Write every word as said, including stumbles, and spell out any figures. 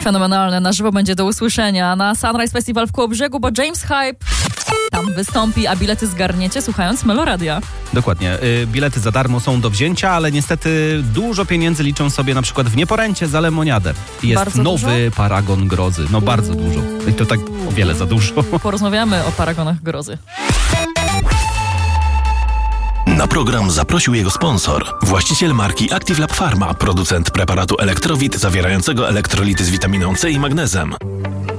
Fenomenalne, na żywo będzie do usłyszenia na Sunrise Festival w Kołobrzegu, bo James Hype tam wystąpi, a bilety zgarniecie słuchając Meloradia. Dokładnie. Y, bilety za darmo są do wzięcia, ale niestety dużo pieniędzy liczą sobie na przykład w Nieporęcie za lemoniadę. Jest Bardzo nowy dużo? paragon grozy. No bardzo dużo. I to tak o wiele za dużo. Porozmawiamy o paragonach grozy. Na program zaprosił jego sponsor, właściciel marki Active Lab Pharma, producent preparatu Elektrowit zawierającego elektrolity z witaminą C i magnezem.